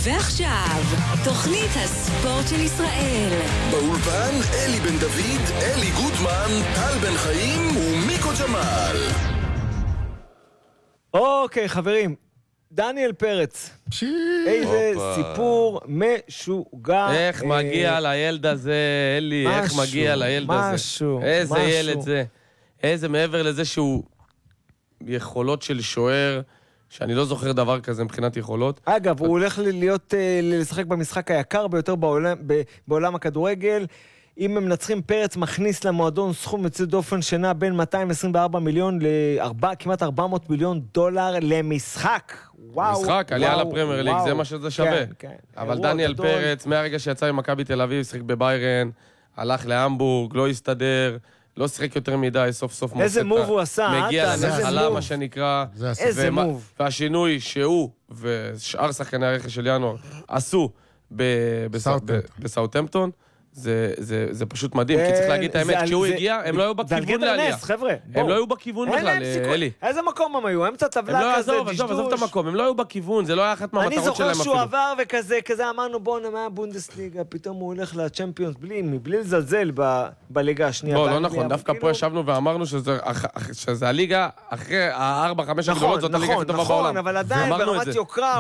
ועכשיו, תוכנית הספורט של ישראל. באולפן אלי בן דוד, אלי גוטמן, טל בן חיים ומיקו ג'מאל. אוקיי, חברים. דניאל פרץ. איזה סיפור משוגע. איך מגיע לילד הזה, אלי, איך מגיע לילד הזה. איזה ילד זה. איזה מעבר לזה שהוא יכולות של שוער, שאני לא זוכר דבר כזה מבחינת יכולות. אגב, הוא הולך לשחק במשחק היקר ביותר בעולם הכדורגל. אם הם מנצחים, פרץ מכניס למועדון סכום יוצא דופן שנע בין 224 מיליון לכמעט 400 מיליון דולר למשחק. וואו. משחק, עלייה לפרמייר ליג, זה מה שזה שווה. אבל דניאל פרץ, מהרגע שיצא ממכבי תל אביב, שיחק בביירן, הלך להמבורג, לא הסתדר, לא שיחק יותר מדי, סוף סוף איזה מוב הוא עשה, מגיע לנחלה, מה שנקרא. איזה מוב. והשינוי שהוא ושאר שחקני הרכש של ינואר עשו בסאות'המפטון, זה פשוט מדהים, כי צריך להגיד את האמת, כשהוא הגיע, הם לא היו בכיוון לעלייה. הם לא היו בכיוון בכלל, אלי. איזה מקום הם היו? אמצע טבלה כזה, דשדוש. עזוב את המקום, הם לא היו בכיוון, זה לא היה אחת מהמטרות שלהם אפילו. אני זוכר שהוא עבר וכזה אמרנו, בוא נמה בונדסליגה, פתאום הוא הולך לצ'מפיונס, בלי לזלזל בליגה השנייה. לא נכון, דווקא פה ישבנו ואמרנו שזה הליגה, אחרי ה4-5 הגדולות, זאת הליגה הכי טובה בעולם. נכון, אבל עדיין ברמת יוקרה,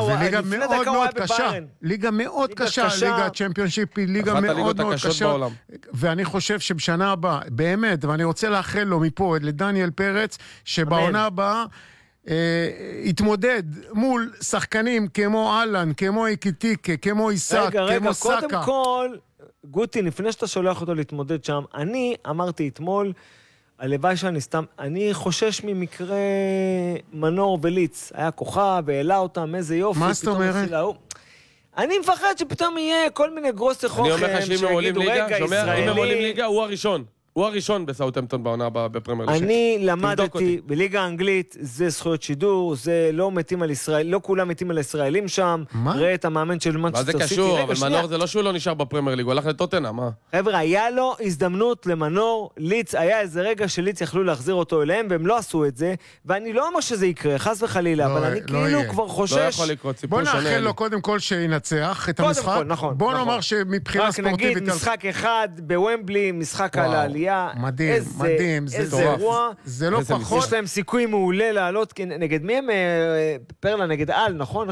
ליגה מאוד קשה, ליגה הצ'מפיונשיפ היא ליגה מאוד מאוד קשה, ואני חושב שבשנה הבאה, באמת, ואני רוצה לאחל לו מפה לדניאל פרץ, שבעונה הבאה התמודד מול שחקנים כמו אלן, כמו איקיטיקה, כמו איסק, כמו סאקה. קודם כל, גוטי, לפני שאתה שולח אותו להתמודד שם, אני אמרתי אתמול, הלוואי שאני סתם, אני חושש ממקרה מנור וליץ, היה כוכב, העלה אותם, איזה יופי. מה זאת אומרת? אני מפחד שפתאום יהיה כל מיני גרוסי חוכם שיגידו רגע ישראלי. אם הם עולים ליגה, הוא הראשון. הוא הראשון בסאות'המפטון בעונה בפרמייר ליג. אני למדתי בליגה האנגלית, זה זכויות שידור, זה לא מתים על ישראל, לא כולם מתים על ישראלים שם. ראה את המאמן של מנצ'סטר סיטי. מה זה קשור? אבל מנור זה לא שהוא לא נשאר בפרמייר ליג, הוא הלך לטוטנהאם, מה? חבר'ה, היה לו הזדמנות למנור, ליץ, היה איזה רגע שליץ יכלו להחזיר אותו אליהם, והם לא עשו את זה, ואני לא אומר שזה יקרה, חס וחלילה, אבל אני כאילו כבר חושש. בוא נאחל לו קודם כל שינצח את המשחק. בוא נאמר שמבחינה ספורטיבית... נגיד משחק אחד בוומבלי, משחק על העלייה. מדהים, איזה אירוע. זה לא פחות. יש להם סיכוי מעולה לעלות, נגד מי הם? פרלה נגד אל, נכון?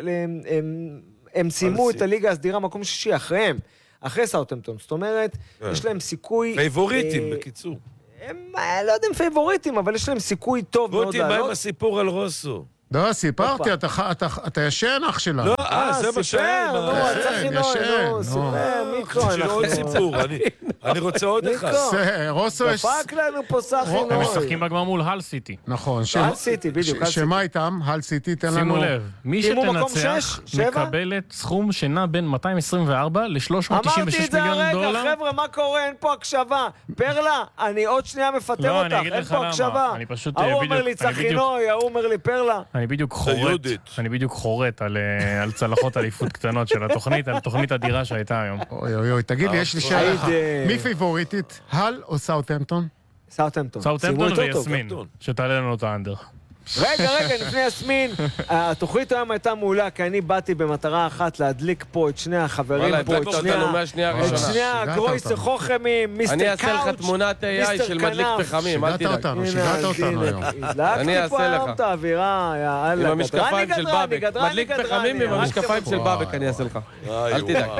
הם סיימו את הליגה הסדירה מקום שישי אחריהם, אחרי סאות'המפטון. זאת אומרת, יש להם סיכוי... פייבוריטים, בקיצור. הם לא יודעים פייבוריטים, אבל יש להם סיכוי טוב מאוד לעלות. גוטי, מה עם הסיפור על רוסו? לא, סיפרתי, אתה ישן אח שלה. לא, זה מה שהיה. סיפר, מיקרו. עוד סיפור, אני רוצה עוד אחד. דפק לנו פה סחינוי. הם משחקים בגמר מול הל סיטי. נכון. הל סיטי, בדיוק. שמה איתם? הל סיטי, תן לנו... שימו לב, מי שתנצח מקבלת סכום שנע בין 224 ל-396 מיליון דולר. אמרתי את זה הרגע, חבר'ה, מה קורה? אין פה הקשבה. פרלה, אני עוד שנייה מפטר אותך, אין פה הקשבה. ההוא אומר לי צחינוי, ההוא אומר לי פרלה. אני בדיוק חורט על צלחות אליפות קטנות של התוכנית, על תוכנית אדירה שהייתה היום. אוי, תגיד לי, יש לי שאלה לך. מי פייבוריטית? הל או סאות'המפטון? סאות'המפטון. סאות'המפטון ויסמין, שתעלה לנו את האנדר. רגע, לפני יסמין, התוכנית היום הייתה מעולה, כי אני באתי במטרה אחת להדליק פה את שני החברים פה, את שני הגרויסי חוכמים, מיסטר קאוץ', אני אעשה לך תמונת AI של מדליק פחמים, אל תדאג. שיגעת אותנו היום. הדלקתי פה היום את האווירה, עם המשקפיים של בבק, מדליק פחמים עם המשקפיים של בבק אני אעשה לך, אל תדאג.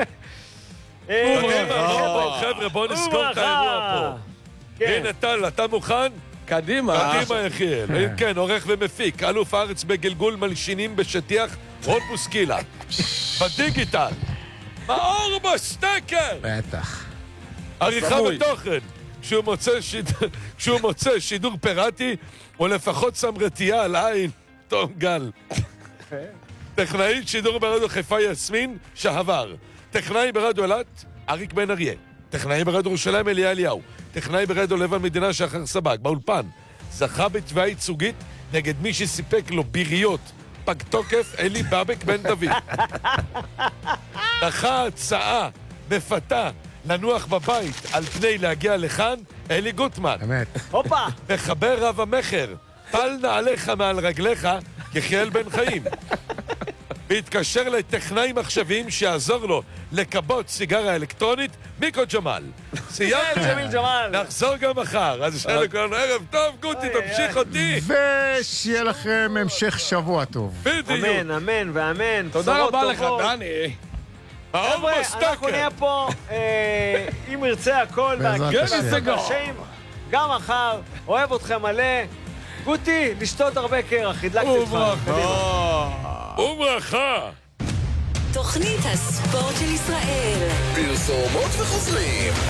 חבר'ה, בואו נסגור את האירוע פה. הנה טל, אתה מוכן? קדימה יחיאל, כן, עורך ומפיק, אלוף הארץ בגלגול מלשינים בשטיח, רון בוסקילה. בדיגיטל, מאור בסטקר. בטח. עריכה ותוכן, כשהוא מוצא שידור פיראטי, או לפחות סמרתייה על עין, תום גל. טכנאית שידור ברדיו חיפה יסמין, שעבר. טכנאי ברדיו אלת, אריק בן אריה. טכנאי ברדיו ירושלים אליה אליהו. טכנאי ברדיו לב המדינה שחר סבג. באולפן זכה בתביעה ייצוגית נגד מי שסיפק לו ביריות פג תוקף אלי בבק בן דוד. דחה הצעה מפתה לנוח בבית על פני להגיע לכאן אלי גוטמן. אמת. הופה. מחבר רב המחר, פל נעליך מעל רגליך יחיאל בן חיים. והתקשר לטכנאי מחשבים שיעזור לו לקבות סיגריה אלקטרונית, מיקו ג'מאל. סיימת? ג'מיל ג'מאל. נחזור גם מחר. אז שיהיה לכולנו ערב טוב, גוטי, תמשיך אותי. ושיהיה לכם המשך שבוע טוב. בדיוק. אמן, אמן ואמן. תודה רבה לך, דני. חבר'ה, אנחנו נהיה פה, אם ירצה הכל, גם מחר, אוהב אתכם מלא. גוטי, לשתות הרבה קרח, הדלקתי אותך. וברכה. תוכנית הספורט של ישראל. פרסומות וחוזרים.